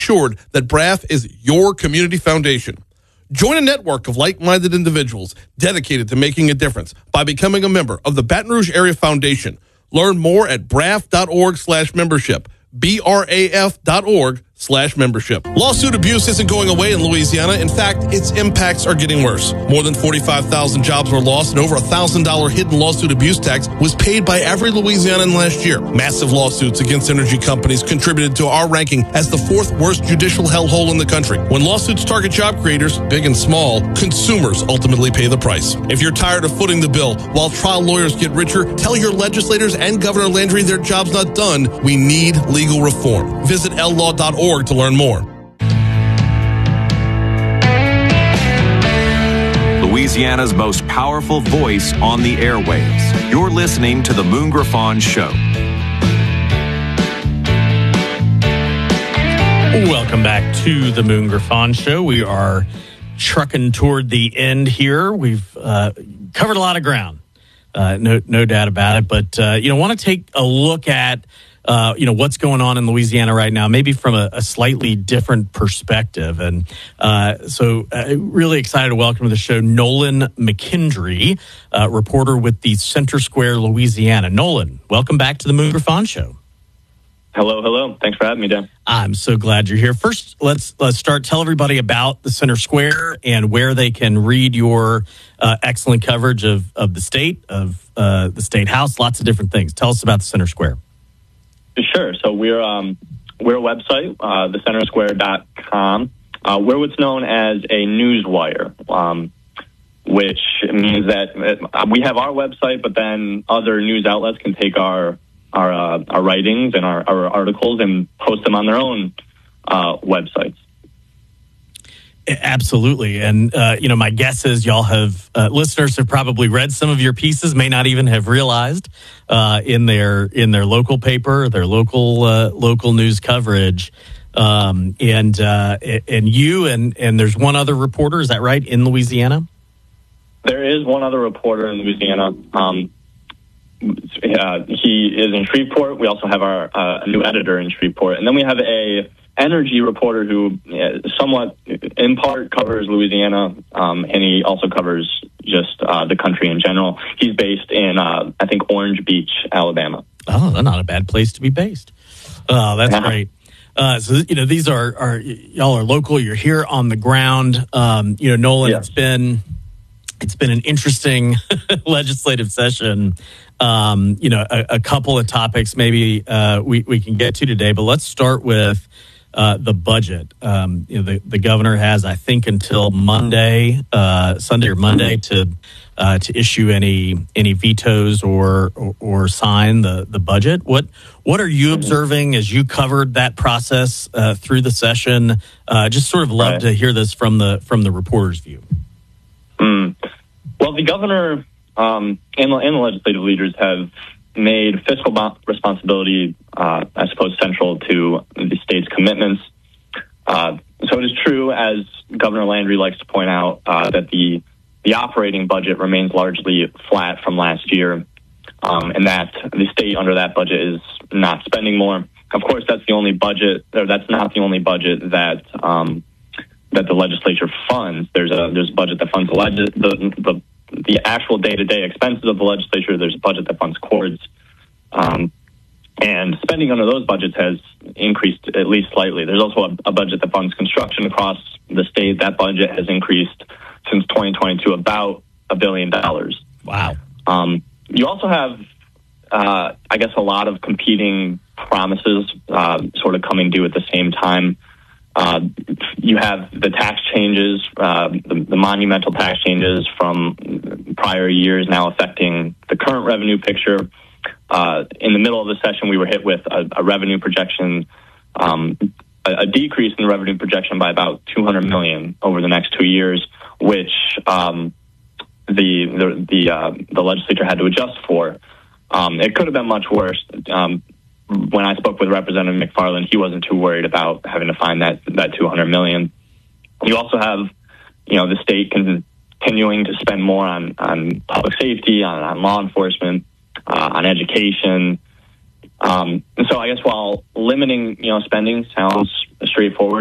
assured that BRAF is your community foundation. Join a network of like-minded individuals dedicated to making a difference by becoming a member of the Baton Rouge Area Foundation. Learn more at braf.org/membership. BRAF.org/membership. Lawsuit abuse isn't going away in Louisiana. In fact, its impacts are getting worse. More than 45,000 jobs were lost, and over $1,000 hidden lawsuit abuse tax was paid by every Louisianan last year. Massive lawsuits against energy companies contributed to our ranking as the fourth worst judicial hellhole in the country. When lawsuits target job creators, big and small, consumers ultimately pay the price. If you're tired of footing the bill while trial lawyers get richer, tell your legislators and Governor Landry their job's not done. We need legal reform. Visit llaw.org to learn more. Louisiana's most powerful voice on the airwaves. You're listening to The Moon Griffon Show. Welcome back to The Moon Griffon Show. We are trucking toward the end here. We've covered a lot of ground, no doubt about it. But, want to take a look at what's going on in Louisiana right now, maybe from a slightly different perspective. And so really excited to welcome to the show Nolan McKendry, reporter with the Center Square, Louisiana. Nolan, welcome back to the Moon Griffon Show. Hello. Thanks for having me, Dan. I'm so glad you're here. First, let's start. Tell everybody about the Center Square and where they can read your excellent coverage of the state, of the State House, lots of different things. Tell us about the Center Square. Sure. So we're a website, thecentersquare.com. We're what's known as a news wire, which means that we have our website, but then other news outlets can take our writings and our articles and post them on their own websites. Absolutely. And, my guess is y'all have, listeners have probably read some of your pieces, may not even have realized in their local paper, their local news coverage. And you and there's one other reporter, is that right, in Louisiana? There is one other reporter in Louisiana. He is in Shreveport. We also have a new editor in Shreveport. And then we have a energy reporter who somewhat, in part, covers Louisiana, and he also covers just the country in general. He's based in, I think, Orange Beach, Alabama. Oh, not a bad place to be based. Oh, that's great. So, these are y'all are local. You're here on the ground. Nolan, yes. It's been an interesting legislative session. A couple of topics maybe we can get to today, but let's start with the budget. The governor has, I think, until Sunday or Monday to issue any vetoes or sign the budget. What are you observing as you covered that process through the session? Just sort of love to hear this from the reporter's view. Well, the governor and the legislative leaders have made fiscal responsibility, I suppose, central to the state's commitments. So it is true, as Governor Landry likes to point out, that the operating budget remains largely flat from last year, and that the state under that budget is not spending more. Of course, that's the only budget, or that's not the only budget that the legislature funds. There's a budget that funds the actual day-to-day expenses of the legislature. There's a budget that funds courts. And spending under those budgets has increased at least slightly. There's also a budget that funds construction across the state. That budget has increased since 2022 about $1 billion. Wow. You also have, I guess, a lot of competing promises sort of coming due at the same time. You have the tax changes, the monumental tax changes from prior years now affecting the current revenue picture. In the middle of the session, we were hit with a revenue projection, a decrease in the revenue projection by about $200 million over the next 2 years, which the legislature had to adjust for. It could have been much worse. When I spoke with Representative McFarland, he wasn't too worried about having to find that $200 million. You also have, the state continuing to spend more on public safety, on law enforcement, on education. And so I guess while limiting, spending sounds straightforward.